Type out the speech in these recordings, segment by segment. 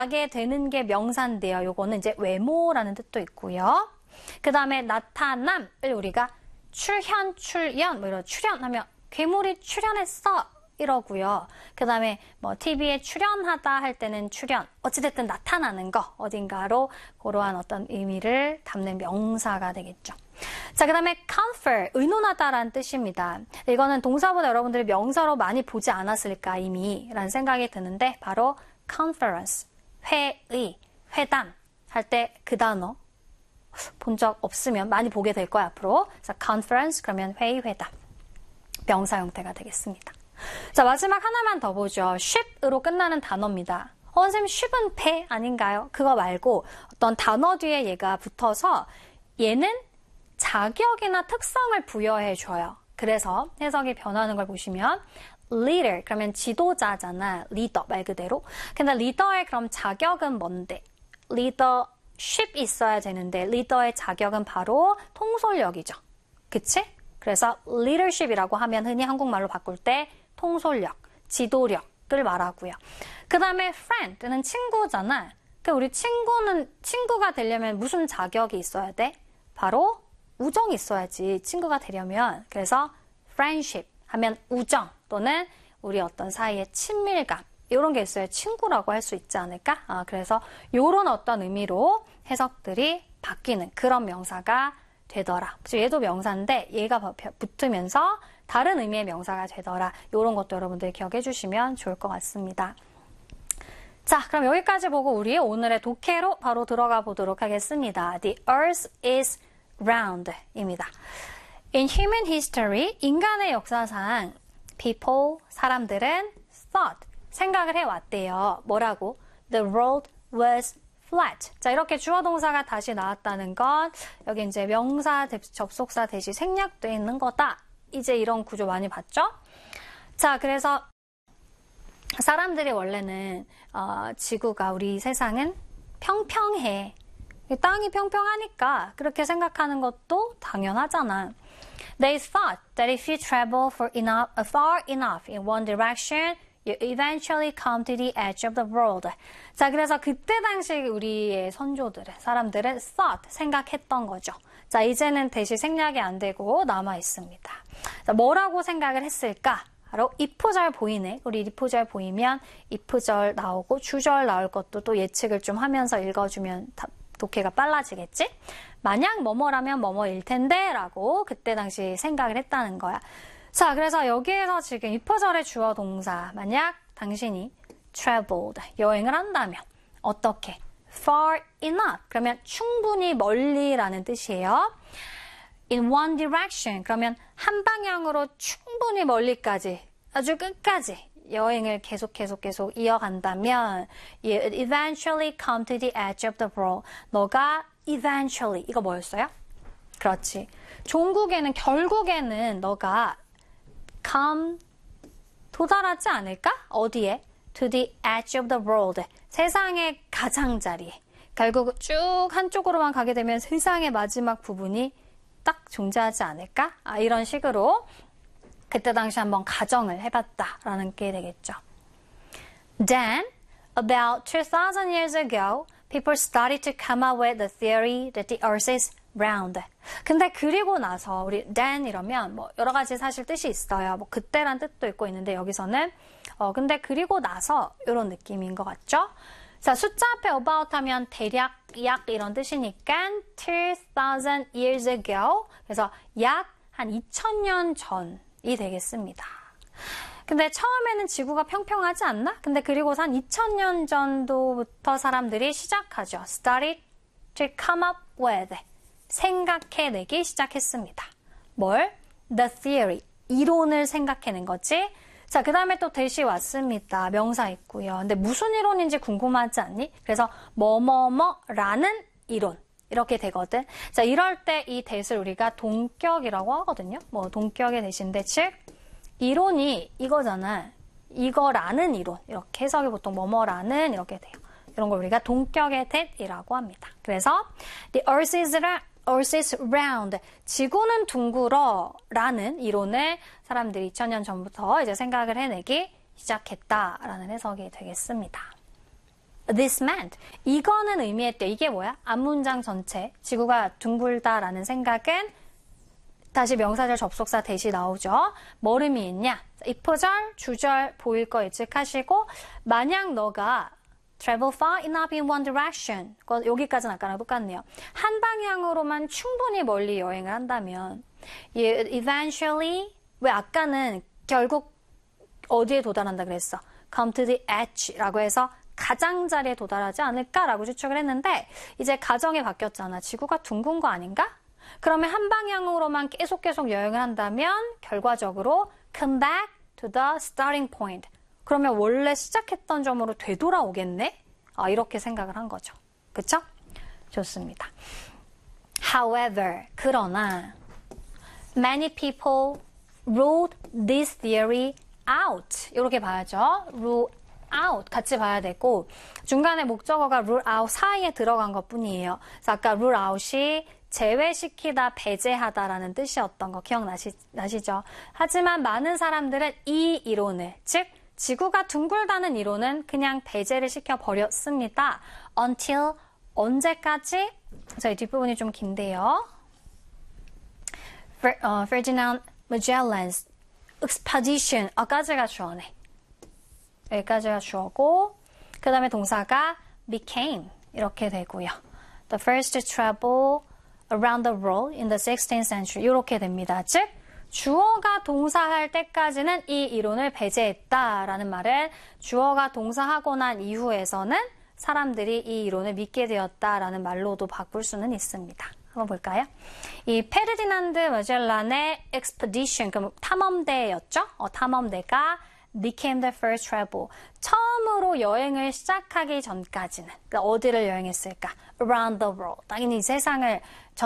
하게 되는 게 명사인데요. 요거는 이제 외모라는 뜻도 있고요. 그 다음에 나타남을 우리가 출연, 뭐 이런 출연하면 괴물이 출연했어 이러고요. 그 다음에 뭐 TV에 출연하다 할 때는 출연, 어찌됐든 나타나는 거, 어딘가로 그러한 어떤 의미를 담는 명사가 되겠죠. 자, 그 다음에 confer, 의논하다라는 뜻입니다. 이거는 동사보다 여러분들이 명사로 많이 보지 않았을까 이미 라는 생각이 드는데 바로 conference, 회의, 회담 할 때 그 단어 본 적 없으면 많이 보게 될 거야 앞으로. 그래서 conference 그러면 회의, 회담 명사 형태가 되겠습니다. 자, 마지막 하나만 더 보죠. ship으로 끝나는 단어입니다. 선생님 ship은 배 아닌가요? 그거 말고 어떤 단어 뒤에 얘가 붙어서 얘는 자격이나 특성을 부여해 줘요. 그래서 해석이 변하는 걸 보시면 leader 그러면 지도자잖아. 리더 말 그대로. 근데 리더의 그럼 자격은 뭔데? 리더십 있어야 되는데 리더의 자격은 바로 통솔력이죠. 그치? 그래서 leadership이라고 하면 흔히 한국말로 바꿀 때 통솔력, 지도력을 말하고요. 그 다음에 friend는 친구잖아. 그 우리 친구가 되려면 무슨 자격이 있어야 돼? 바로 우정이 있어야지 친구가 되려면. 그래서 friendship 하면 우정 또는 우리 어떤 사이의 친밀감 이런 게 있어야 친구라고 할 수 있지 않을까? 그래서 이런 어떤 의미로 해석들이 바뀌는 그런 명사가 되더라. 얘도 명사인데 얘가 붙으면서 다른 의미의 명사가 되더라. 이런 것도 여러분들 기억해 주시면 좋을 것 같습니다. 자, 그럼 여기까지 보고 우리 오늘의 독해로 바로 들어가 보도록 하겠습니다. The earth is round 입니다. In human history, 인간의 역사상 people, 사람들은 thought, 생각을 해왔대요. 뭐라고? The world was flat. 자, 이렇게 주어 동사가 다시 나왔다는 건 여기 이제 명사, 접속사 대시 생략되어 있는 거다. 이제 이런 구조 많이 봤죠? 자, 그래서 사람들이 원래는 지구가 우리 세상은 평평해. 땅이 평평하니까 그렇게 생각하는 것도 당연하잖아. They thought that if you travel far enough in one direction, you eventually come to the edge of the world. 자, 그래서 그때 당시 우리의 선조들은, 사람들은 thought, 생각했던 거죠. 자, 이제는 대시 생략이 안 되고 남아 있습니다. 자, 뭐라고 생각을 했을까? 바로 if절 보이네. 우리 if절 보이면 if절 나오고 주절 나올 것도 또 예측을 좀 하면서 읽어주면 독해가 빨라지겠지? 만약 뭐뭐라면 뭐뭐일 텐데 라고 그때 당시 생각을 했다는 거야. 자, 그래서 여기에서 지금 if절의 주어 동사 만약 당신이 traveled, 여행을 한다면 어떻게? far enough, 그러면 충분히 멀리라는 뜻이에요. in one direction, 그러면 한 방향으로 충분히 멀리까지, 아주 끝까지 여행을 계속 이어간다면 you eventually come to the edge of the world. 너가 eventually, 이거 뭐였어요? 그렇지. 종국에는 결국에는 너가 come, 도달하지 않을까? 어디에? to the edge of the world. 세상의 가장자리에. 결국 쭉 한쪽으로만 가게 되면 세상의 마지막 부분이 딱 존재하지 않을까? 이런 식으로 그때 당시 한번 가정을 해봤다라는 게 되겠죠. Then, about 2,000 years ago, people started to come up with the theory that the earth is round. 근데 그리고 나서 우리 then 이러면 뭐 여러 가지 사실 뜻이 있어요. 뭐 그때란 뜻도 있고 있는데 여기서는 근데 그리고 나서 이런 느낌인 것 같죠? 자, 숫자 앞에 about 하면 대략, 약 이런 뜻이니까 2,000 years ago. 그래서 약 한 2,000년 전이 되겠습니다. 근데 처음에는 지구가 평평하지 않나? 근데 그리고서 한 2,000년 전부터 사람들이 시작하죠. started to come up with. 생각해내기 시작했습니다. 뭘? The theory. 이론을 생각해낸 거지. 자, 그 다음에 또 대시 왔습니다. 명사 있고요. 근데 무슨 이론인지 궁금하지 않니? 그래서 뭐뭐뭐라는 이론. 이렇게 되거든. 자, 이럴 때 이 대를 우리가 동격이라고 하거든요. 뭐 동격의 대신데 즉 이론이 이거잖아. 이거라는 이론. 이렇게 해석이 보통 뭐뭐라는 이렇게 돼요. 이런 걸 우리가 동격의 대이라고 합니다. 그래서 the earth is round. 지구는 둥글어 라는 이론을 사람들이 2,000년 전부터 이제 생각을 해내기 시작했다라는 해석이 되겠습니다. This meant. 이거는 의미했대요. 이게 뭐야? 앞문장 전체. 지구가 둥글다라는 생각은 다시 명사절 접속사 대시 나오죠. 뭘 의미했냐? if절, 주절 보일 거 예측하시고 만약 너가 travel far enough in one direction. 여기까지는 아까랑 똑같네요. 한 방향으로만 충분히 멀리 여행을 한다면 you eventually 왜 아까는 결국 어디에 도달한다 그랬어? come to the edge라고 해서 가장자리에 도달하지 않을까라고 추측을 했는데 이제 가정이 바뀌었잖아. 지구가 둥근 거 아닌가? 그러면 한 방향으로만 계속 여행을 한다면 결과적으로 come back to the starting point. 그러면 원래 시작했던 점으로 되돌아오겠네? 이렇게 생각을 한 거죠. 그쵸? 좋습니다. However, 그러나 many people ruled this theory out. 이렇게 봐야죠. rule out 같이 봐야 되고 중간에 목적어가 rule out 사이에 들어간 것 뿐이에요. 그래서 아까 rule out이 제외시키다, 배제하다라는 뜻이었던 거 기억나시죠? 하지만 많은 사람들은 이 이론을, 즉 지구가 둥글다는 이론은 그냥 배제를 시켜버렸습니다. until 언제까지? 저희 뒷부분이 좀 긴데요. Ferdinand Magellan's expedition 까지가 주어네. 여기까지가 주어고 그 다음에 동사가 became 이렇게 되고요. The first travel around the world in the 16th century 이렇게 됩니다. 즉 주어가 동사할 때까지는 이 이론을 배제했다라는 말은 주어가 동사하고 난 이후에서는 사람들이 이 이론을 믿게 되었다라는 말로도 바꿀 수는 있습니다. 한번 볼까요? 이 페르디난드 마젤란의 expedition, 그럼 탐험대였죠? 탐험대가 became the first travel. 처음으로 여행을 시작하기 전까지는 그러니까 어디를 여행했을까? Around the world. 당연히 이 세상을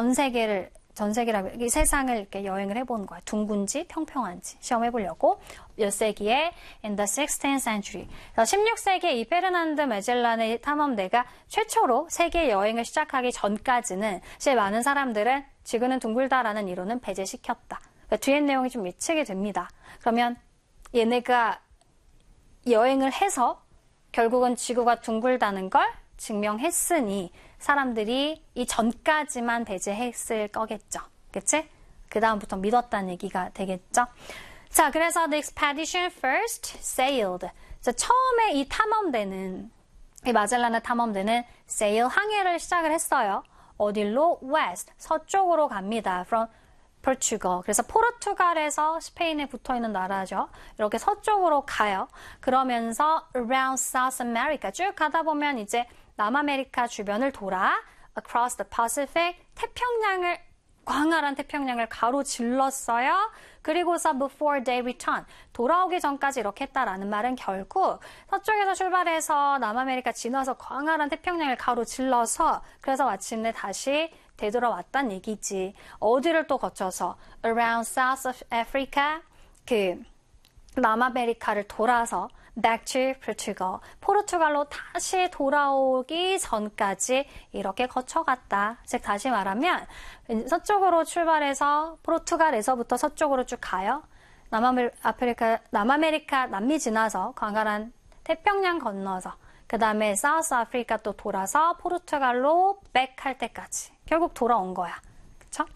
이 세상을 이렇게 여행을 해보는 거야. 둥근지 평평한지 시험해보려고. 몇 세기에 in the 16th century. 16세기에 이 페르난드 마젤란의 탐험대가 최초로 세계 여행을 시작하기 전까지는 사실 많은 사람들은 지구는 둥글다라는 이론은 배제시켰다. 그러니까 뒤에 내용이 좀 미치게 됩니다. 그러면 얘네가 여행을 해서 결국은 지구가 둥글다는 걸 증명했으니 사람들이 이 전까지만 배제했을 거겠죠. 그치? 그 다음부터 믿었다는 얘기가 되겠죠. 자, 그래서 the expedition first sailed. 자, 처음에 이 탐험대는, 이 마젤란의 탐험대는 sail 항해를 시작을 했어요. 어딜로? west, 서쪽으로 갑니다. from 포르투갈. 그래서 포르투갈에서 스페인에 붙어있는 나라죠. 이렇게 서쪽으로 가요. 그러면서 around South America 쭉 가다 보면 이제 남아메리카 주변을 돌아 across the Pacific 광활한 태평양을 가로질렀어요. 그리고서 before they return 돌아오기 전까지 이렇게 했다라는 말은 결국 서쪽에서 출발해서 남아메리카 지나서 광활한 태평양을 가로질러서 그래서 마침내 다시 되돌아왔단 얘기지. 어디를 또 거쳐서 around South Africa 그 남아메리카를 돌아서 back to Portugal 포르투갈로 다시 돌아오기 전까지 이렇게 거쳐갔다. 즉 다시 말하면 서쪽으로 출발해서 포르투갈에서부터 서쪽으로 쭉 가요. 남아메리카 남미 지나서 광활한 태평양 건너서 그 다음에 사우스 아프리카 또 돌아서 포르투갈로 백할 때까지 결국 돌아온 거야. 그쵸?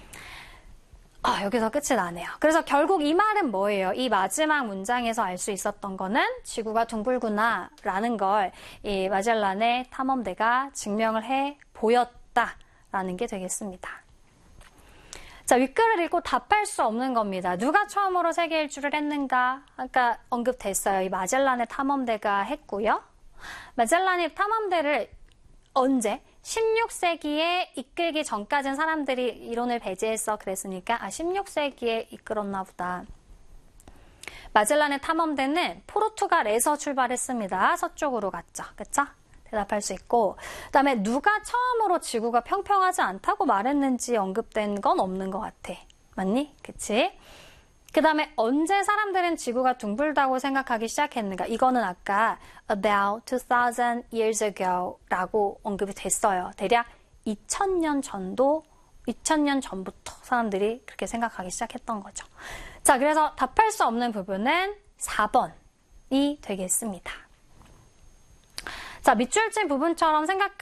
여기서 끝이 나네요. 그래서 결국 이 말은 뭐예요? 이 마지막 문장에서 알 수 있었던 거는 지구가 둥글구나 라는 걸 이 마젤란의 탐험대가 증명을 해 보였다라는 게 되겠습니다. 자, 윗글을 읽고 답할 수 없는 겁니다. 누가 처음으로 세계 일주를 했는가? 아까 언급됐어요. 이 마젤란의 탐험대가 했고요. 마젤란의 탐험대를 언제? 16세기에 이끌기 전까지는 사람들이 이론을 배제해서 그랬으니까 16세기에 이끌었나 보다. 마젤란의 탐험대는 포르투갈에서 출발했습니다. 서쪽으로 갔죠. 그쵸? 대답할 수 있고 그 다음에 누가 처음으로 지구가 평평하지 않다고 말했는지 언급된 건 없는 것 같아. 맞니? 그치? 그 다음에 언제 사람들은 지구가 둥글다고 생각하기 시작했는가? 이거는 아까 about 2000 years ago 라고 언급이 됐어요. 대략 2000년 전부터 사람들이 그렇게 생각하기 시작했던 거죠. 자, 그래서 답할 수 없는 부분은 4번이 되겠습니다. 자, 밑줄진 부분처럼 생각하면